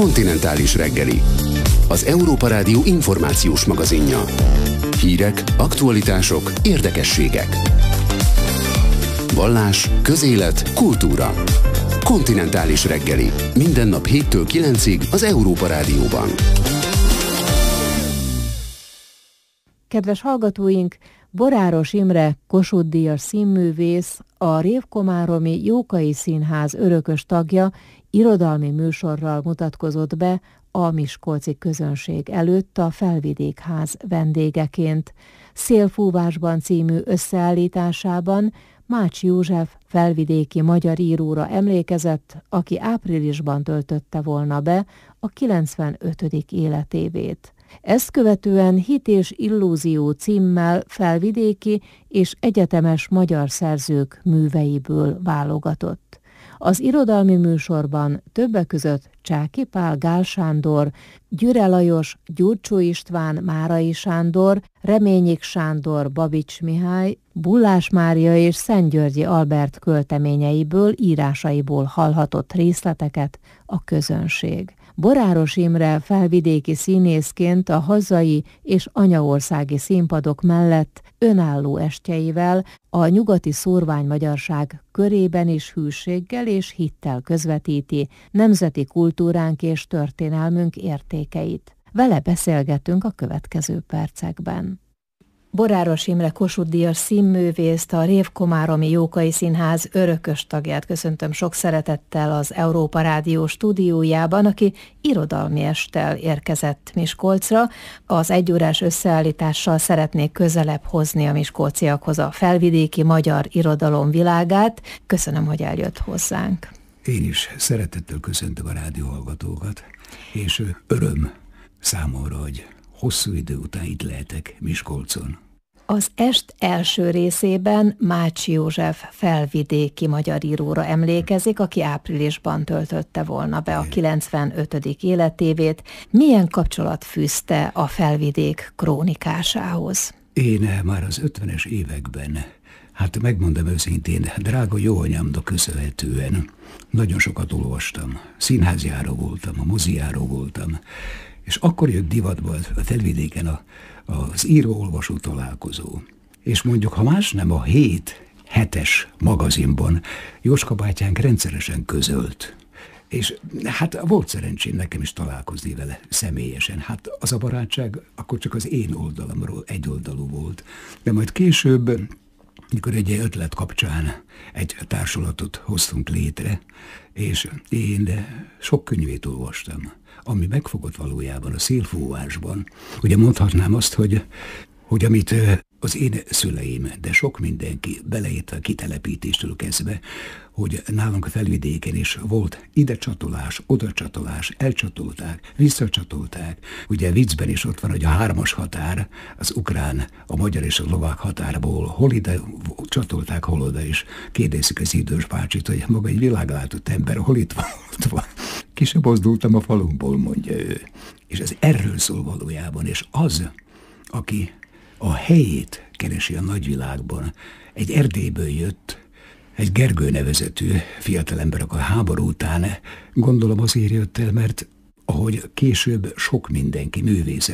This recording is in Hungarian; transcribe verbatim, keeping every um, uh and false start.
Kontinentális reggeli. Az Európa Rádió információs magazinja. Hírek, aktualitások, érdekességek. Vallás, közélet, kultúra. Kontinentális reggeli. Minden nap héttől kilencig az Európa Rádióban. Kedves hallgatóink, Boráros Imre Kossuth-díjas színművész, a Révkomáromi Jókai Színház örökös tagja irodalmi műsorral mutatkozott be a miskolci közönség előtt a Felvidékház vendégeként. Szélfúvásban című összeállításában Mács József felvidéki magyar íróra emlékezett, aki áprilisban töltötte volna be a kilencvenötödik életévét. Ezt követően Hit és illúzió címmel felvidéki és egyetemes magyar szerzők műveiből válogatott. Az irodalmi műsorban többek között Csáky Pál, Gál Sándor, Gyüre Lajos, Gyurcsó István, Márai Sándor, Reményik Sándor, Babics Mihály, Bullás Mária és Szentgyörgyi Albert költeményeiből, írásaiból hallhatott részleteket a közönség. Boráros Imre felvidéki színészként a hazai és anyaországi színpadok mellett önálló estjeivel a nyugati szórványmagyarság körében is hűséggel és hittel közvetíti nemzeti kultúránk és történelmünk értékeit. Vele beszélgetünk a következő percekben. Boráros Imre Kossuth-díjas színművészt, a Révkomáromi Jókai Színház örökös tagját köszöntöm sok szeretettel az Európa Rádió stúdiójában, aki irodalmi esttel érkezett Miskolcra. Az egyórás összeállítással szeretnék közelebb hozni a miskolciakhoz a felvidéki magyar irodalom világát. Köszönöm, hogy eljött hozzánk. Én is szeretettel köszöntöm a rádióhallgatókat, és öröm számomra, hogy hosszú idő után itt lehetek Miskolcon. Az est első részében Mács József felvidéki magyar íróra emlékezik, aki áprilisban töltötte volna be a kilencvenötödik életévét. Milyen kapcsolat fűzte a felvidék krónikásához? Én már az ötvenes években, hát megmondom őszintén, drága jó anyámnak köszönhetően nagyon sokat olvastam. Színházjáró voltam, a mozijáró voltam, és akkor jött divatba a felvidéken a, az író-olvasó találkozó. És mondjuk, ha más nem, a hét hetes magazinban Jóska bátyánk rendszeresen közölt. És hát volt szerencsém nekem is találkozni vele személyesen. Hát az a barátság akkor csak az én oldalamról egyoldalú volt. De majd később, mikor egy ötlet kapcsán egy társulatot hoztunk létre, és én sok könyvét olvastam, ami megfogott valójában a szélfúvásban. Ugye mondhatnám azt, hogy, hogy amit az én szüleim, de sok mindenki, beleértve a kitelepítéstől kezdve, hogy nálunk a felvidéken is volt ide csatolás, oda csatolás, elcsatolták, visszacsatolták. Ugye viccben is ott van, hogy a hármas határ, az ukrán, a magyar és a szlovák határból hol ide csatolták, hol oda is. Kérdezik az idős bácsit, hogy maga egy világlátott ember, hol itt van, ott van. Ki sem mozdultam a falunkból, mondja ő. És ez erről szól valójában, és az, aki a helyét keresi a nagyvilágban, egy Erdélyből jött, egy Gergő nevezetű fiatalember, akkor a háború után gondolom azért jött el, mert ahogy később sok mindenki, művész,